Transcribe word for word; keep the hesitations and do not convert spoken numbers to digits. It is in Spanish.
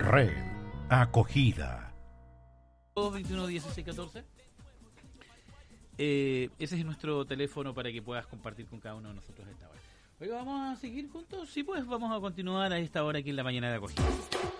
Red Acogida. dos veintiuno dieciséis catorce. Eh, ese es nuestro teléfono para que puedas compartir con cada uno de nosotros esta hora. Oiga, ¿vamos a seguir juntos? Sí, pues vamos a continuar a esta hora aquí en la mañana de acogida.